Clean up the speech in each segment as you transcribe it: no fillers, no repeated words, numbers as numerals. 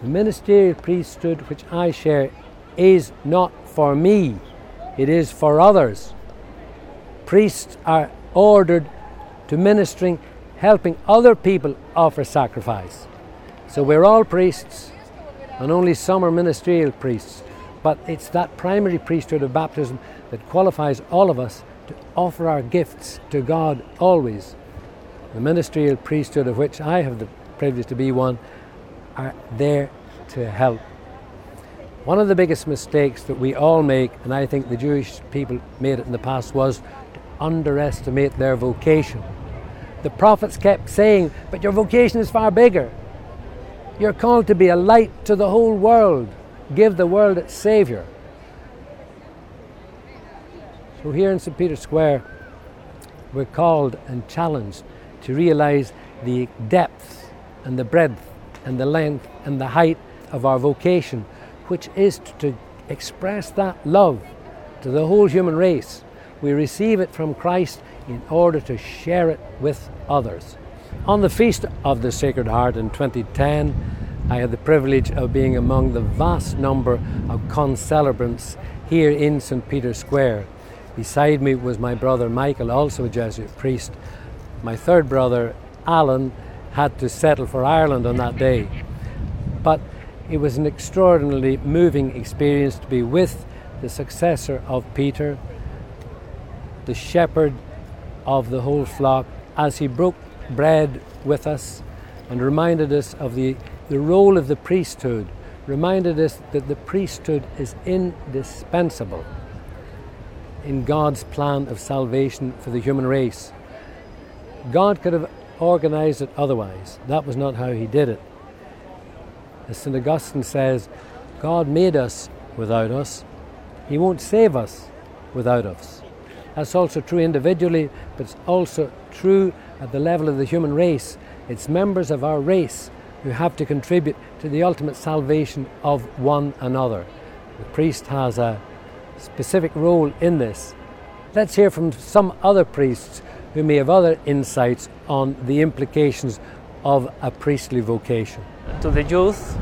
The ministerial priesthood which I share is not for me, it is for others. Priests are ordered to ministering, helping other people offer sacrifice. So we're all priests, and only some are ministerial priests. But it's that primary priesthood of baptism that qualifies all of us to offer our gifts to God always. The ministerial priesthood, of which I have the privilege to be one, are there to help. One of the biggest mistakes that we all make, and I think the Jewish people made it in the past, was to underestimate their vocation. The prophets kept saying, but your vocation is far bigger. You're called to be a light to the whole world. Give the world its Saviour. So here in St. Peter's Square, we're called and challenged to realise the depth and the breadth and the length and the height of our vocation, which is to express that love to the whole human race. We receive it from Christ in order to share it with others. On the Feast of the Sacred Heart in 2010, I had the privilege of being among the vast number of concelebrants here in St. Peter's Square. Beside me was my brother Michael, also a Jesuit priest. My third brother, Alan, had to settle for Ireland on that day. But it was an extraordinarily moving experience to be with the successor of Peter, the shepherd of the whole flock, as he broke bread with us and reminded us of the role of the priesthood, reminded us that the priesthood is indispensable in God's plan of salvation for the human race. God could have organized it otherwise. That was not how he did it. As St. Augustine says, God made us without us. He won't save us without us. That's also true individually, but it's also true at the level of the human race. It's members of our race who have to contribute to the ultimate salvation of one another. The priest has a specific role in this. Let's hear from some other priests who may have other insights on the implications of a priestly vocation. To the youth,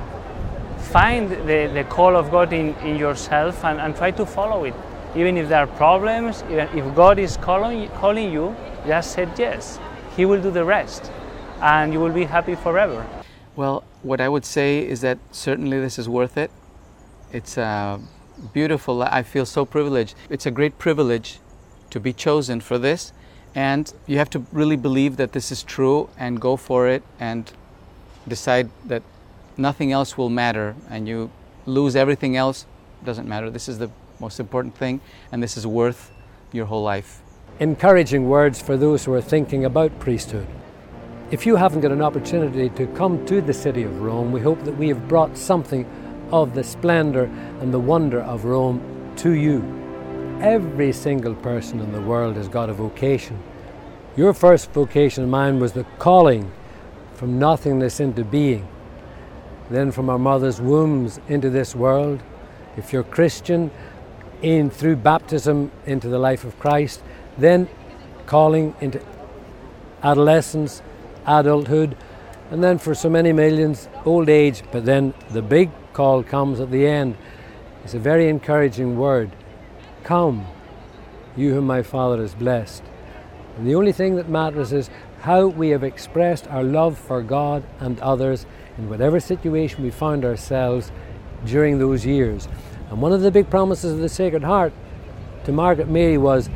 find the call of God in yourself and try to follow it. Even if there are problems, even if God is calling you, just say yes. He will do the rest, and you will be happy forever. Well, what I would say is that certainly this is worth it. It's beautiful. I feel so privileged. It's a great privilege to be chosen for this, and you have to really believe that this is true and go for it and decide that nothing else will matter, and you lose everything else, doesn't matter. This is the most important thing, and this is worth your whole life. Encouraging words for those who are thinking about priesthood. If you haven't got an opportunity to come to the city of Rome, we hope that we have brought something of the splendor and the wonder of Rome to you. Every single person in the world has got a vocation. Your first vocation and mine was the calling from nothingness into being, then from our mother's wombs into this world. If you're Christian, through baptism into the life of Christ, then calling into adolescence, adulthood, and then for so many millions, old age. But then the big call comes at the end. It's a very encouraging word. Come, you whom my Father has blessed. And the only thing that matters is how we have expressed our love for God and others in whatever situation we found ourselves during those years. And one of the big promises of the Sacred Heart to Margaret Mary was,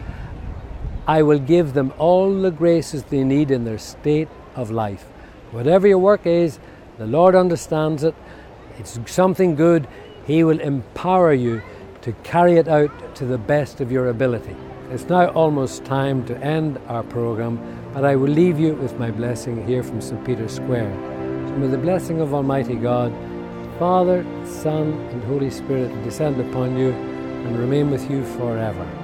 I will give them all the graces they need in their state of life. Whatever your work is, the Lord understands it. It's something good. He will empower you to carry it out to the best of your ability. It's now almost time to end our program, but I will leave you with my blessing here from St. Peter's Square. So may the blessing of Almighty God, Father, Son, and Holy Spirit descend upon you and remain with you forever.